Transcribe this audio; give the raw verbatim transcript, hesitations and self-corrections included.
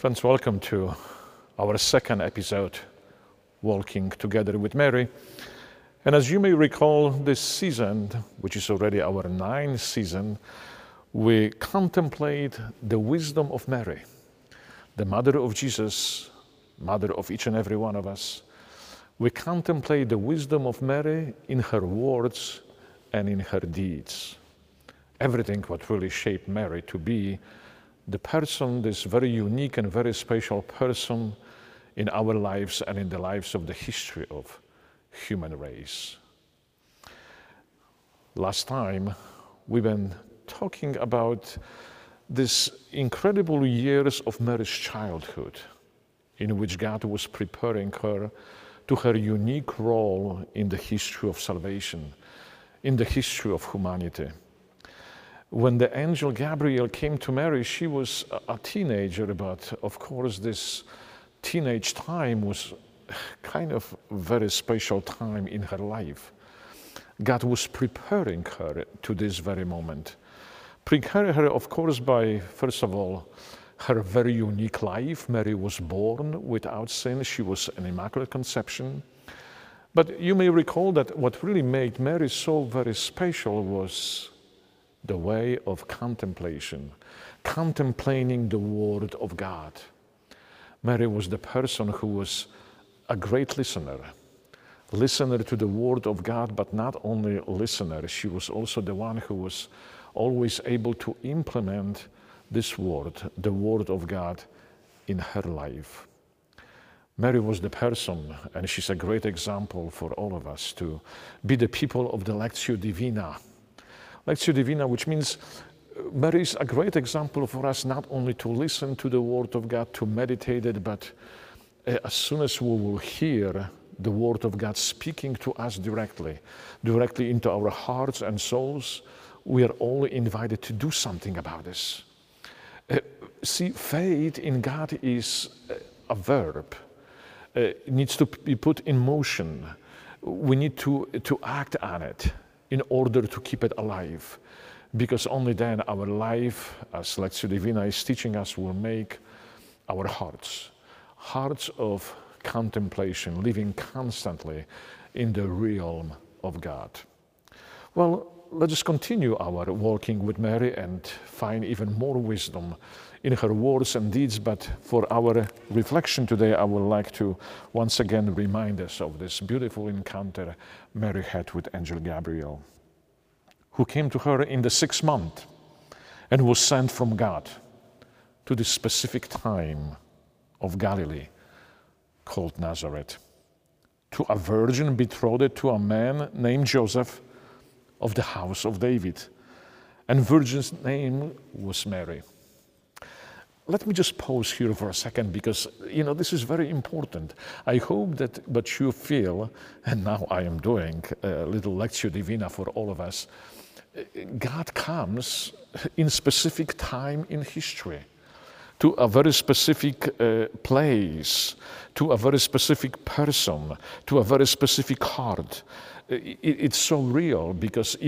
Friends, welcome to our second episode, Walking Together with Mary. And as you may recall, this season, which is already our ninth season, we contemplate the wisdom of Mary, the mother of Jesus, mother of each and every one of us. We contemplate the wisdom of Mary in her words and in her deeds. Everything what really shaped Mary to be the person, this very unique and very special person in our lives and in the lives of the history of human race. Last time, we've been talking about these incredible years of Mary's childhood, in which God was preparing her to her unique role in the history of salvation, in the history of humanity. When the angel Gabriel came to Mary, she was a teenager, but of course this teenage time was kind of a very special time in her life. God was preparing her to this very moment. Preparing her, of course, by, first of all, her very unique life. Mary was born without sin. She was an immaculate conception. But you may recall that what really made Mary so very special was the way of contemplation, contemplating the Word of God. Mary was the person who was a great listener, listener to the Word of God, but not only a listener, she was also the one who was always able to implement this Word, the Word of God, in her life. Mary was the person, and she's a great example for all of us to be the people of the Lectio Divina. Lectio Divina, which means Mary is a great example for us not only to listen to the Word of God, to meditate it, but as soon as we will hear the Word of God speaking to us directly, directly into our hearts and souls, we are all invited to do something about this. Uh, see, faith in God is a verb. Uh, it needs to be put in motion. We need to, to act on it in order to keep it alive, because only then our life, as Lectio Divina is teaching us, will make our hearts, hearts of contemplation, living constantly in the realm of God. Well, let us continue our walking with Mary and find even more wisdom in her words and deeds. But for our reflection today, I would like to once again remind us of this beautiful encounter Mary had with Angel Gabriel, who came to her in the sixth month and was sent from God to the specific time of Galilee called Nazareth, to a virgin betrothed to a man named Joseph of the house of David, and virgin's name was Mary. Let me just pause here for a second, because, you know, this is very important. I hope that what you feel, and now I am doing a little Lectio Divina for all of us, God comes in specific time in history, to a very specific uh, place, to a very specific person, to a very specific heart. It, it's so real, because